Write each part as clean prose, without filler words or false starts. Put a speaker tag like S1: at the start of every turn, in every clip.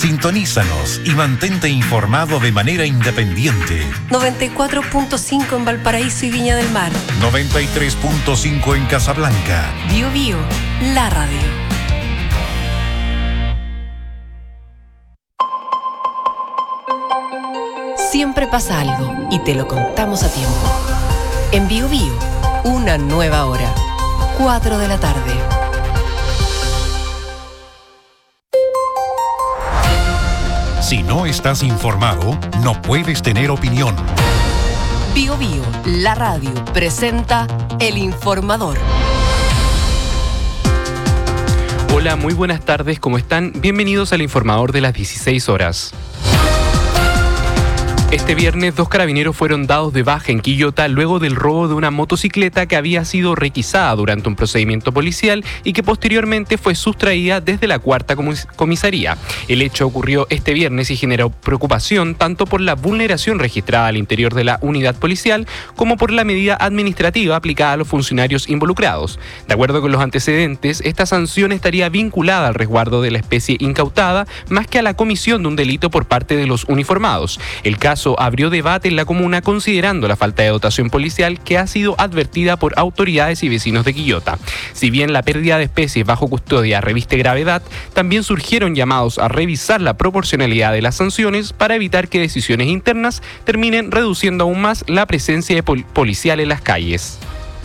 S1: Sintonízanos y mantente informado de manera independiente.
S2: 94.5 en Valparaíso y Viña del Mar.
S1: 93.5 en Casablanca.
S2: Bio Bio, la radio. Siempre pasa algo y te lo contamos a tiempo. En Bio Bio, una nueva hora. 4 de la tarde.
S1: Si no estás informado, no puedes tener opinión.
S2: Bio Bio, la radio, presenta El Informador.
S3: Hola, muy buenas tardes, ¿cómo están? Bienvenidos al Informador de las 16 horas. Este viernes, 2 carabineros fueron dados de baja en Quillota luego del robo de una motocicleta que había sido requisada durante un procedimiento policial y que posteriormente fue sustraída desde la 4ª comisaría. El hecho ocurrió este viernes y generó preocupación tanto por la vulneración registrada al interior de la unidad policial como por la medida administrativa aplicada a los funcionarios involucrados. De acuerdo con los antecedentes, esta sanción estaría vinculada al resguardo de la especie incautada más que a la comisión de un delito por parte de los uniformados. El caso abrió debate en la comuna considerando la falta de dotación policial que ha sido advertida por autoridades y vecinos de Quillota. Si bien la pérdida de especies bajo custodia reviste gravedad, también surgieron llamados a revisar la proporcionalidad de las sanciones para evitar que decisiones internas terminen reduciendo aún más la presencia policial en las calles.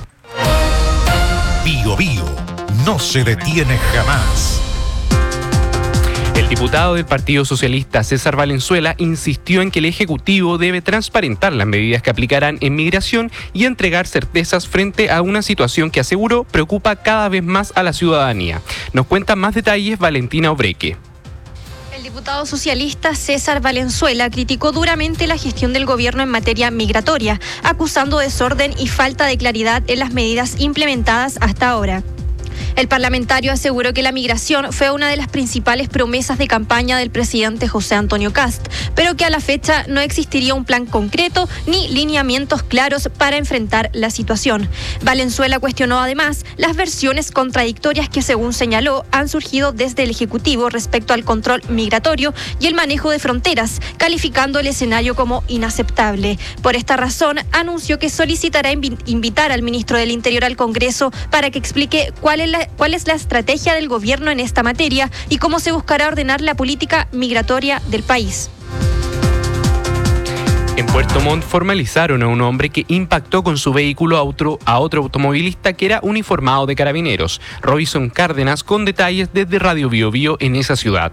S1: Bio Bio no se detiene jamás.
S3: El diputado del Partido Socialista, César Valenzuela, insistió en que el Ejecutivo debe transparentar las medidas que aplicarán en migración y entregar certezas frente a una situación que, aseguró, preocupa cada vez más a la ciudadanía. Nos cuenta más detalles Valentina Obreque.
S4: El diputado socialista César Valenzuela criticó duramente la gestión del gobierno en materia migratoria, acusando desorden y falta de claridad en las medidas implementadas hasta ahora. El parlamentario aseguró que la migración fue una de las principales promesas de campaña del presidente José Antonio Kast, pero que a la fecha no existiría un plan concreto ni lineamientos claros para enfrentar la situación. Valenzuela cuestionó además las versiones contradictorias que, según señaló, han surgido desde el Ejecutivo respecto al control migratorio y el manejo de fronteras, calificando el escenario como inaceptable. Por esta razón, anunció que solicitará invitar al ministro del Interior al Congreso para que explique cuál es la estrategia del gobierno en esta materia y cómo se buscará ordenar la política migratoria del país.
S3: En Puerto Montt formalizaron a un hombre que impactó con su vehículo a otro automovilista que era uniformado de carabineros. Robinson Cárdenas con detalles desde Radio Bio Bio en esa ciudad.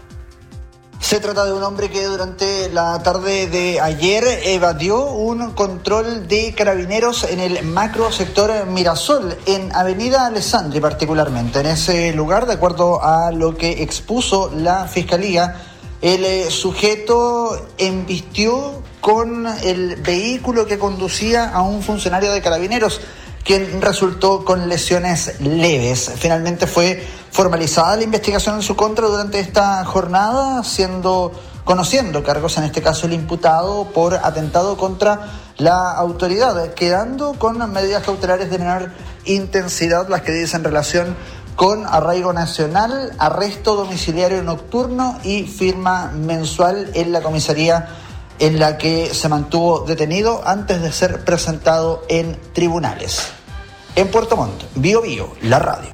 S5: Se trata de un hombre que durante la tarde de ayer evadió un control de carabineros en el macro sector Mirasol, en Avenida Alessandri particularmente. En ese lugar, de acuerdo a lo que expuso la Fiscalía, el sujeto embistió con el vehículo que conducía a un funcionario de carabineros, quien resultó con lesiones leves. Finalmente fue formalizada la investigación en su contra durante esta jornada, conociendo cargos, en este caso el imputado, por atentado contra la autoridad, quedando con medidas cautelares de menor intensidad, las que dicen relación con arraigo nacional, arresto domiciliario nocturno y firma mensual en la comisaría en la que se mantuvo detenido antes de ser presentado en tribunales. En Puerto Montt, Bio Bio, la radio.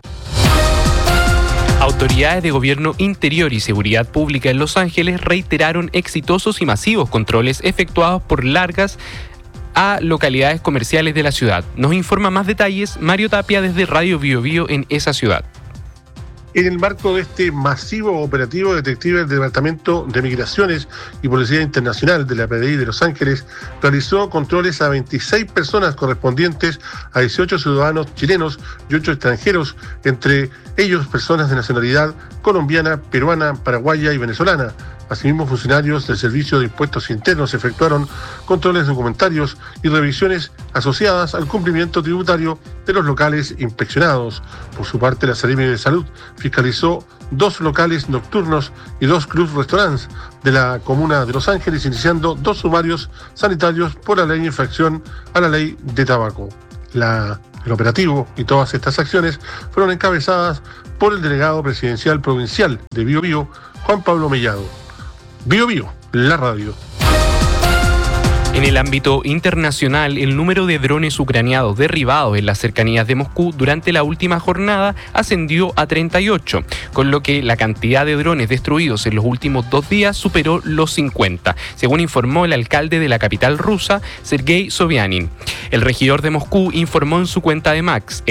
S3: Autoridades de Gobierno Interior y Seguridad Pública en Los Ángeles reiteraron exitosos y masivos controles efectuados por largas a localidades comerciales de la ciudad. Nos informa más detalles Mario Tapia desde Radio Bio Bio en esa ciudad.
S6: En el marco de este masivo operativo, detectives del Departamento de Migraciones y Policía Internacional de la PDI de Los Ángeles realizó controles a 26 personas correspondientes a 18 ciudadanos chilenos y 8 extranjeros, entre ellos personas de nacionalidad colombiana, peruana, paraguaya y venezolana. Asimismo, funcionarios del Servicio de Impuestos Internos efectuaron controles documentarios y revisiones asociadas al cumplimiento tributario de los locales inspeccionados. Por su parte, la Seremi de Salud fiscalizó 2 locales nocturnos y 2 clubs restaurantes de la comuna de Los Ángeles, iniciando 2 sumarios sanitarios por la ley de infracción a la ley de tabaco. El operativo y todas estas acciones fueron encabezadas por el delegado presidencial provincial de Bio Bio, Juan Pablo Mellado. Bío Bío, la radio.
S3: En el ámbito internacional, el número de drones ucranianos derribados en las cercanías de Moscú durante la última jornada ascendió a 38, con lo que la cantidad de drones destruidos en los últimos 2 días superó los 50, según informó el alcalde de la capital rusa, Sergei Sobyanin. El regidor de Moscú informó en su cuenta de Max: